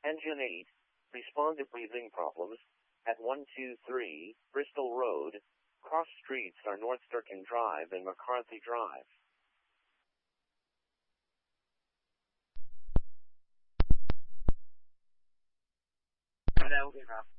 Engine 8, respond to breathing problems at 123 Bristol Road. Cross streets are North Sturkin Drive and McCarthy Drive. Hello,